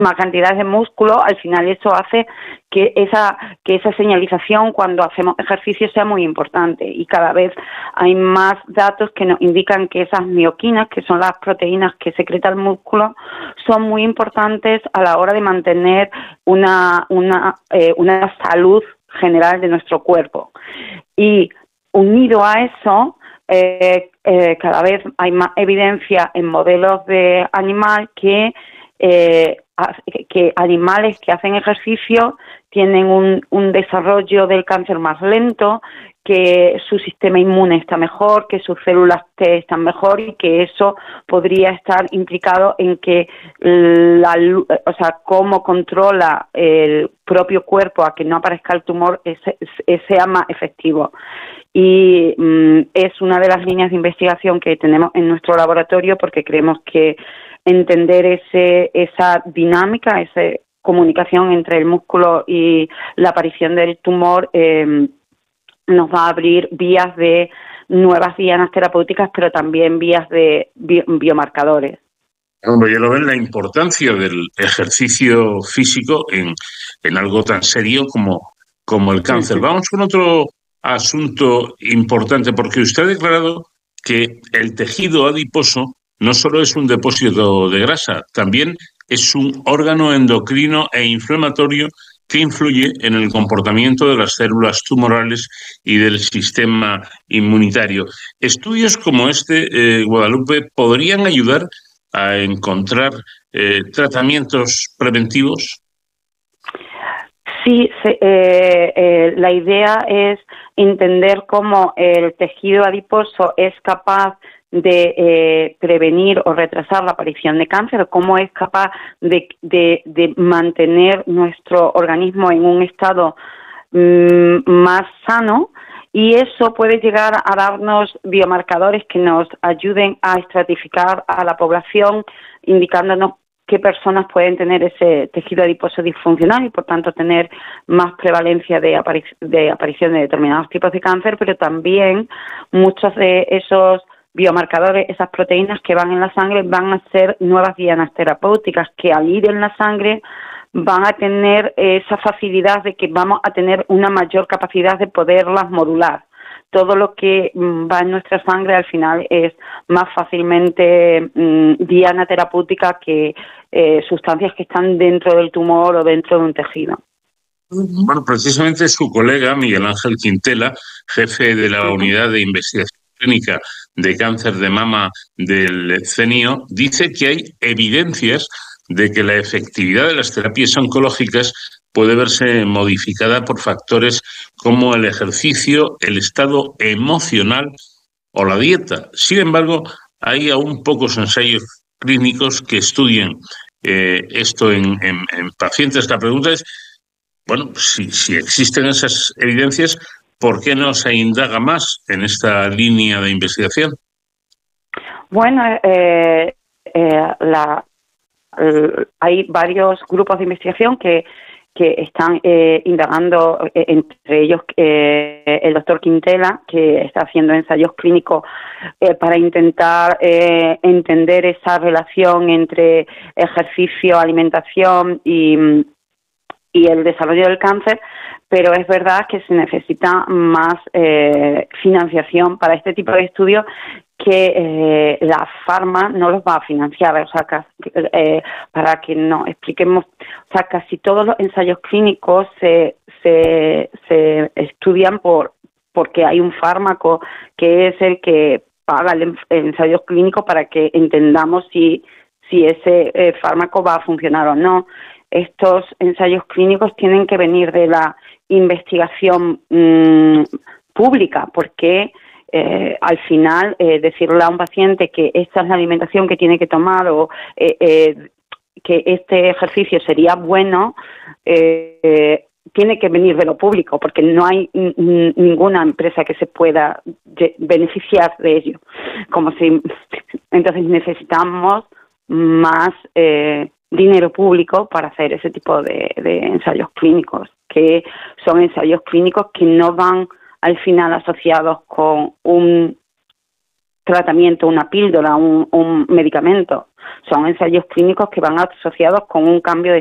cantidades de músculo, al final eso hace que esa señalización cuando hacemos ejercicio sea muy importante, y cada vez hay más datos que nos indican que esas mioquinas, que son las proteínas que secreta el músculo, son muy importantes a la hora de mantener una salud general de nuestro cuerpo. Y unido a eso, cada vez hay más evidencia en modelos de animal que animales que hacen ejercicio tienen un desarrollo del cáncer más lento, que su sistema inmune está mejor, que sus células T están mejor, y que eso podría estar implicado en que cómo controla el propio cuerpo a que no aparezca el tumor sea más efectivo. Y es una de las líneas de investigación que tenemos en nuestro laboratorio, porque creemos que entender esa dinámica, esa comunicación entre el músculo y la aparición del tumor nos va a abrir vías de nuevas dianas terapéuticas, pero también vías de biomarcadores. Hombre, ya lo ven, la importancia del ejercicio físico en algo tan serio como el cáncer. Vamos con otro asunto importante, porque usted ha declarado que el tejido adiposo no solo es un depósito de grasa, también es un órgano endocrino e inflamatorio que influye en el comportamiento de las células tumorales y del sistema inmunitario. Estudios como este, Guadalupe, podrían ayudar a encontrar tratamientos preventivos. Sí, la idea es entender cómo el tejido adiposo es capaz de prevenir o retrasar la aparición de cáncer, cómo es capaz de mantener nuestro organismo en un estado más sano, y eso puede llegar a darnos biomarcadores que nos ayuden a estratificar a la población, indicándonos qué personas pueden tener ese tejido adiposo disfuncional y por tanto tener más prevalencia de aparición de determinados tipos de cáncer, pero también muchos de esos biomarcadores, esas proteínas que van en la sangre, van a ser nuevas dianas terapéuticas que al ir en la sangre van a tener esa facilidad de que vamos a tener una mayor capacidad de poderlas modular. Todo lo que va en nuestra sangre al final es más fácilmente diana terapéutica que sustancias que están dentro del tumor o dentro de un tejido. Bueno, precisamente su colega Miguel Ángel Quintela, jefe de la Unidad de Investigación Clínica de Cáncer de Mama del CNIO, dice que hay evidencias de que la efectividad de las terapias oncológicas puede verse modificada por factores como el ejercicio, el estado emocional o la dieta. Sin embargo, hay aún pocos ensayos clínicos que estudien esto en pacientes. La pregunta es, bueno, si existen esas evidencias, ¿por qué no se indaga más en esta línea de investigación? Bueno, hay varios grupos de investigación que están indagando, entre ellos el doctor Quintela, que está haciendo ensayos clínicos para intentar entender esa relación entre ejercicio, alimentación y el desarrollo del cáncer, pero es verdad que se necesita más financiación para este tipo de estudios que la Pharma no los va a financiar. O sea, para que nos expliquemos, o sea, casi todos los ensayos clínicos se estudian porque hay un fármaco que es el que paga el ensayo clínico para que entendamos si ese fármaco va a funcionar o no. Estos ensayos clínicos tienen que venir de la investigación pública, porque al final decirle a un paciente que esta es la alimentación que tiene que tomar o que este ejercicio sería bueno, tiene que venir de lo público, porque no hay ninguna empresa que se pueda beneficiar de ello. Entonces necesitamos más dinero público para hacer ese tipo de ensayos clínicos, que son ensayos clínicos que no van al final asociados con un tratamiento, una píldora, un medicamento. Son ensayos clínicos que van asociados con un cambio de